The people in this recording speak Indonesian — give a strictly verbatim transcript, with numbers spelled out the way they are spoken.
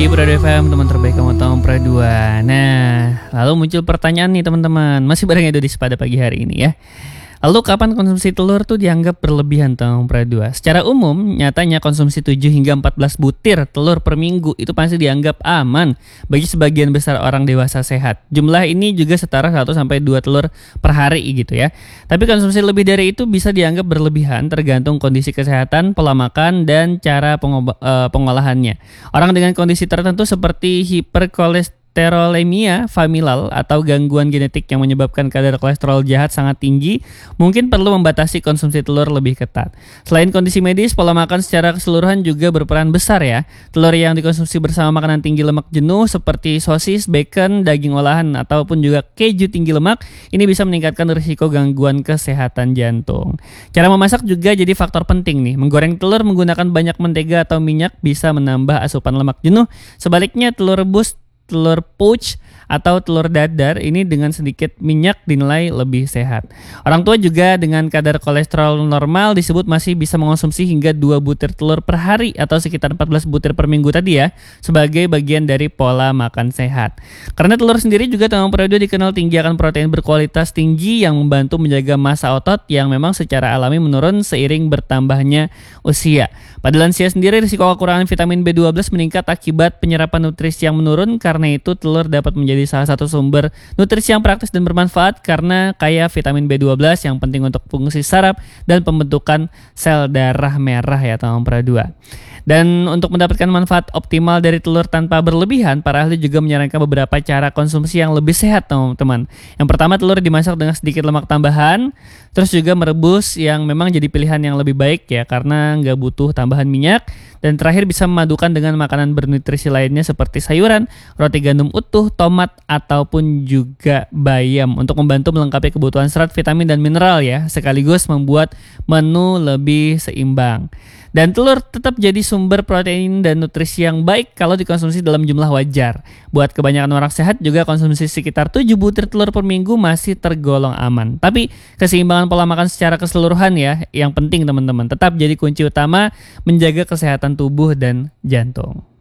di Prado F M, teman terbaik kamu tahu Prado. Nah, lalu muncul pertanyaan nih teman-teman, masih bareng Edo di pada pagi hari ini ya. Lalu kapan konsumsi telur tuh dianggap berlebihan Tang Prado? Secara umum, nyatanya konsumsi tujuh hingga empat belas butir telur per minggu itu pasti dianggap aman bagi sebagian besar orang dewasa sehat. Jumlah ini juga setara satu sampai dua telur per hari gitu ya. Tapi konsumsi lebih dari itu bisa dianggap berlebihan tergantung kondisi kesehatan, pola makan, dan cara pengob- uh, pengolahannya. Orang dengan kondisi tertentu seperti hiperkolesterolemia Hiperkolesterolemia familial atau gangguan genetik yang menyebabkan kadar kolesterol jahat sangat tinggi mungkin perlu membatasi konsumsi telur lebih ketat. Selain kondisi medis, pola makan secara keseluruhan juga berperan besar ya. Telur yang dikonsumsi bersama makanan tinggi lemak jenuh seperti sosis, bacon, daging olahan ataupun juga keju tinggi lemak ini bisa meningkatkan risiko gangguan kesehatan jantung. Cara memasak juga jadi faktor penting nih. Menggoreng telur menggunakan banyak mentega atau minyak bisa menambah asupan lemak jenuh. Sebaliknya telur rebus, telur poach atau telur dadar ini dengan sedikit minyak dinilai lebih sehat. Orang tua juga dengan kadar kolesterol normal disebut masih bisa mengonsumsi hingga dua butir telur per hari atau sekitar empat belas butir per minggu tadi ya, sebagai bagian dari pola makan sehat. Karena telur sendiri juga Tang Prado dikenal tinggi akan protein berkualitas tinggi yang membantu menjaga massa otot yang memang secara alami menurun seiring bertambahnya usia. Pada lansia sendiri risiko kekurangan vitamin B dua belas meningkat akibat penyerapan nutrisi yang menurun. Karena itu telur dapat menjadi salah satu sumber nutrisi yang praktis dan bermanfaat karena kaya vitamin B dua belas yang penting untuk fungsi saraf dan pembentukan sel darah merah ya Tang Prado. Dan untuk mendapatkan manfaat optimal dari telur tanpa berlebihan, para ahli juga menyarankan beberapa cara konsumsi yang lebih sehat teman-teman. Yang pertama, telur dimasak dengan sedikit lemak tambahan, terus juga merebus yang memang jadi pilihan yang lebih baik ya karena nggak butuh tambahan minyak. Dan terakhir bisa memadukan dengan makanan bernutrisi lainnya seperti sayuran, roti gandum utuh, tomat, ataupun juga bayam untuk membantu melengkapi kebutuhan serat, vitamin, dan mineral ya, sekaligus membuat menu lebih seimbang. Dan telur tetap jadi sumber protein dan nutrisi yang baik kalau dikonsumsi dalam jumlah wajar. Buat kebanyakan orang sehat juga konsumsi sekitar tujuh butir telur per minggu masih tergolong aman. Tapi keseimbangan pola makan secara keseluruhan ya yang penting teman-teman. Tetap jadi kunci utama menjaga kesehatan tubuh dan jantung.